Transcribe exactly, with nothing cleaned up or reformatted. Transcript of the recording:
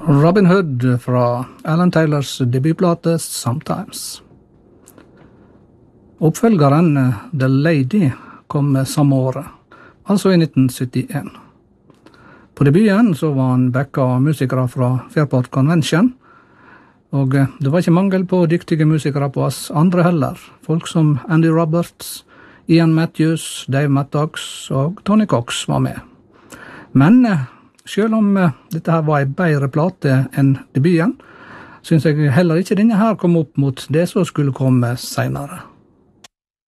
Robin Hood fra Alan Taylors debutplate Sometimes. Oppfølgeren The Lady kom samme året, altså i nitten syttien. På debuten så var han backa av musikere fra Fairport Convention, og det var ikke mangel på dyktige musikere på oss andre heller. Folk som Andy Roberts, Ian Matthews, Dave Mattox og Tony Cox var med. Men selv om dette her var en bedre plate enn debuten, synes jeg heller ikke denne her kom opp mot det som skulle komme senere.